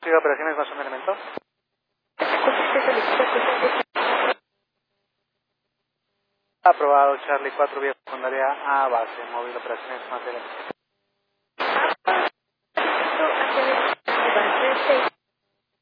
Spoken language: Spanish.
Sigue operaciones más un elemento. Aprobado Charlie 4 vía secundaria a base, móvil operaciones más elemento.